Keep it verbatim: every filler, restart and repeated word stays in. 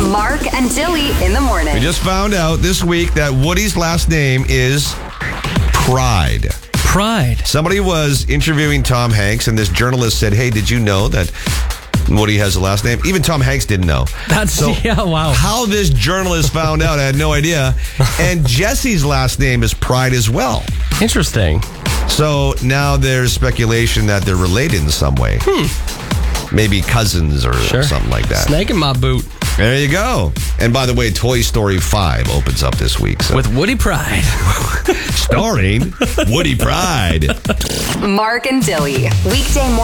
Mark and Dilly in the morning. We just found out this week that Woody's last name is Pride. Pride. Somebody was interviewing Tom Hanks, and this journalist said, hey, did you know that Woody has a last name? Even Tom Hanks didn't know. That's, so yeah, wow. How this journalist found out, I had no idea. And Jesse's last name is Pride as well. Interesting. So now there's speculation that they're related in some way. Hmm. Maybe cousins or Sure. something like that. Snake in my boot. There you go. And by the way, Toy Story five opens up this week. So. With Woody Pride. Starring Woody Pride. Mark and Dilly. Weekday morning.